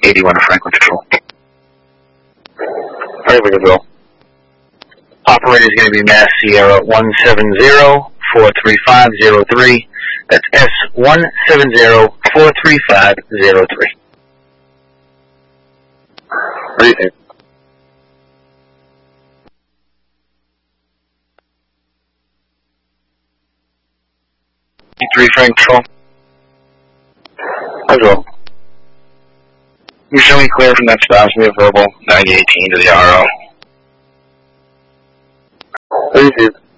81 Franklin Control. Franklin Control. Operator is going to be Mass Sierra 170-43503. That's S170-43503. Briefing. 3 Frank Control. Control. You're showing clear from that spouse. We have verbal 9018 to the RO. Received.